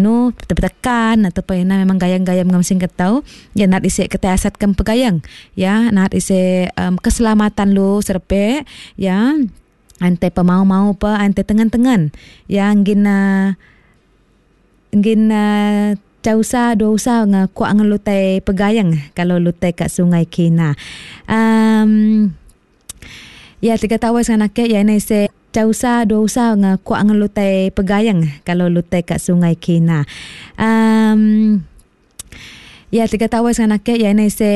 no tekan ataupun ina memang gayang-gayang ngamsing ketau ya nat isi ketayasatkan pegayang ya nat isi keselamatan lu serpe ya ante pemau-mau pa ante tengan-tengan ya ngina causa dosa ngakua ngelutai pegayang kalau lutai kat Sungai Kina. Ya 3 tahun dengan anak ya ini se causa dosa ngakua ngelutai pegayang kalau lutai kat Sungai Kina. Ya 3 tahun dengan anak ya ini se